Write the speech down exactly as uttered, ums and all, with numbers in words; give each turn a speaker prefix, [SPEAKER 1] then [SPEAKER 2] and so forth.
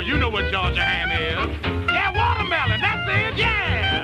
[SPEAKER 1] you know what Georgia ham is. Yeah, watermelon, that's it, yeah!